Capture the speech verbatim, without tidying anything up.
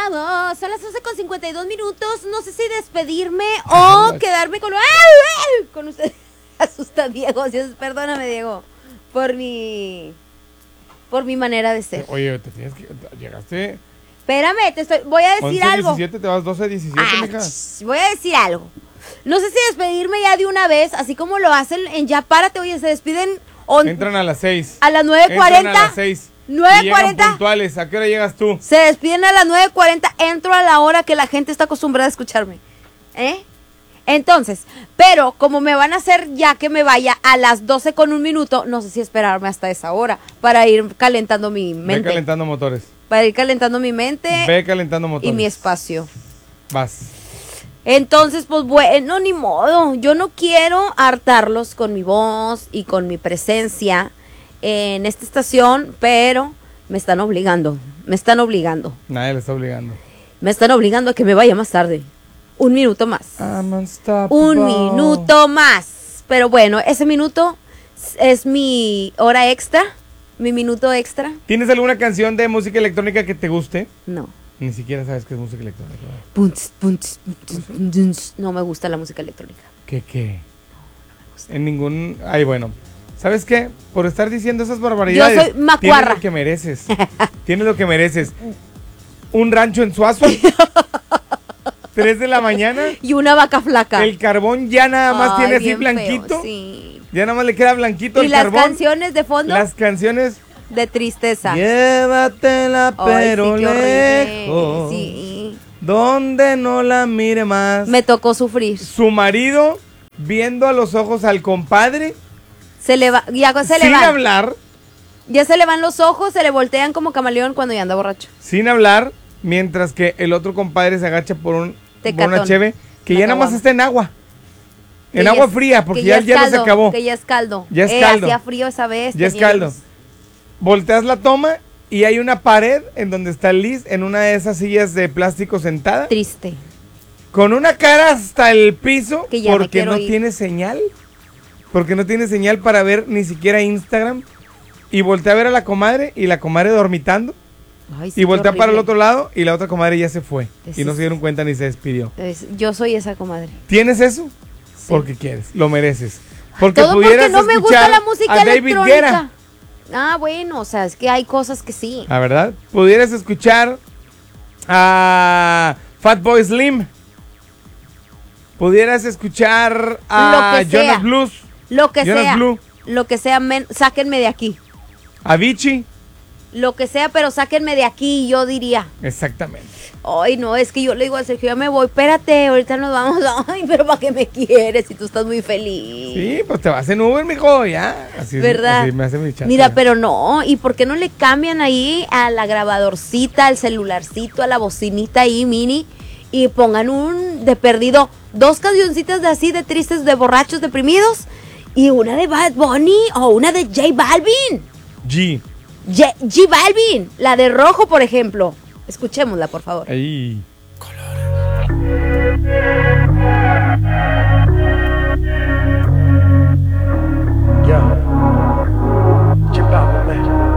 chavos, son las once con cincuenta y dos minutos. No sé si despedirme o quedarme con... ¡Ay! Con ustedes. Asusta Diego. Perdóname, Diego, por mi... Por mi manera de ser. Oye, te tienes que... Llegaste... Espérame, te estoy... voy a decir once, algo. diecisiete, te vas doce, diecisiete, ah, mija. Voy a decir algo. No sé si despedirme ya de una vez, así como lo hacen en Ya Párate. Oye, se despiden... On... Entran a las seis. A las nueve cuarenta. Entran a las seis. nueve cuarenta. Puntuales. ¿A qué hora llegas tú? Se despiden a las nueve cuarenta. Entro a la hora que la gente está acostumbrada a escucharme. ¿Eh? Entonces, pero como me van a hacer ya que me vaya a las doce con un minuto, no sé si esperarme hasta esa hora para ir calentando mi mente. Ve calentando motores. Para ir calentando mi mente. Ve calentando motores. Y mi espacio. Vas. Entonces, pues bueno, ni modo. Yo no quiero hartarlos con mi voz y con mi presencia en esta estación, pero me están obligando. Me están obligando. Nadie le está obligando. Me están obligando a que me vaya más tarde. Un minuto más. I'm unstoppable. Un minuto más. Pero bueno, ese minuto es mi hora extra. Mi minuto extra. ¿Tienes alguna canción de música electrónica que te guste? No. Ni siquiera sabes qué es música electrónica. Punts, punts, punts, punts. No me gusta la música electrónica. ¿Qué qué? No, no me gusta. En ningún... Ay, bueno. ¿Sabes qué? Por estar diciendo esas barbaridades... Yo soy macuarra. Tienes lo que mereces. Tienes lo que mereces. Un rancho en Suazo. Tres de la mañana. Y una vaca flaca. El carbón ya nada más Ay, tiene así bien blanquito. Feo, sí. Ya nada más le queda blanquito ¿Y el las carbón. canciones de fondo? Las canciones... De tristeza. Llévatela pero Ay, sí, qué lejos. horrible. Sí. Donde no la mire más. Me tocó sufrir. Su marido viendo a los ojos al compadre. Se le va, ya se le sin van. hablar. Ya se le van los ojos, se le voltean como camaleón cuando ya anda borracho. Sin hablar. Mientras que el otro compadre se agacha por, un, por Tecatón. una cheve. Que Una ya nada más caguama. está en agua. Que En ya agua es- fría. Porque que ya, es ya no caldo, se acabó. Que ya es caldo. Ya es eh, caldo. Hacía frío esa vez. Ya es tenía caldo. luz. Volteas la toma. Y hay una pared en donde está Liz en una de esas sillas de plástico sentada. Triste. Con una cara hasta el piso. Que ya me porque quiero no ir. tiene señal. Porque no tiene señal para ver ni siquiera Instagram. Y voltea a ver a la comadre. Y la comadre dormitando. Ay, sí, Y qué voltea para el horrible. otro lado. Y la otra comadre ya se fue. Ese Y no es- se dieron cuenta ni se despidió. Es- yo soy esa comadre. ¿Tienes eso? Sí. Porque quieres. Lo mereces. Porque Todo porque pudieras no me gusta escuchar la música a David electrónica. Guetta. Ah, bueno, o sea, es que hay cosas que sí. ¿La verdad? Pudieras escuchar a Fatboy Slim. Pudieras escuchar a Lo que sea. Jonas Blues. Lo que Jonas sea. Blue. Lo que sea, men- sáquenme de aquí. A Vichy. Lo que sea, pero sáquenme de aquí, yo diría. Exactamente. Ay, no, es que yo le digo a Sergio, ya me voy, espérate, ahorita nos vamos. Ay, pero ¿para qué me quieres si tú estás muy feliz? Sí, pues te vas en Uber, mijo, ya. Así es, ¿Verdad? así me hace mi chata. Mira, pero no, ¿y por qué no le cambian ahí a la grabadorcita, al celularcito, a la bocinita ahí mini y pongan un de perdido, dos cancioncitas de así de tristes, de borrachos, deprimidos y una de Bad Bunny o una de J Balvin? G. J, J Balvin, la de rojo, por ejemplo. Escuchémosla, por favor. Ahí.